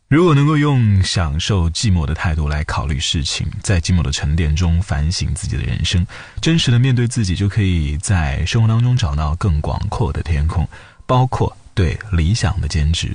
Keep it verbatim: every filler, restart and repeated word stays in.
如果能够用享受寂寞的态度来考虑事情，在寂寞的沉淀中反省自己的人生，真实的面对自己，就可以在生活当中找到更广阔的天空，包括对理想的坚持。